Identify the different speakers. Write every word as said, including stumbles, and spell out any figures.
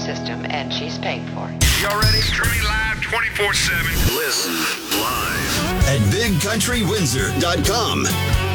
Speaker 1: system, and she's paying for it.
Speaker 2: Y'all ready? Streaming live twenty-four seven.
Speaker 3: Listen live at big country windsor dot com.